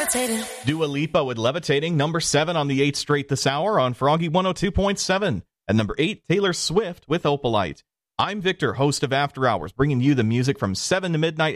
Dua Lipa with Levitating, number 7 on the 8th straight this hour on Froggy 102.7. At number 8, Taylor Swift with Opalite. I'm Victor, host of After Hours, bringing you the music from 7 to midnight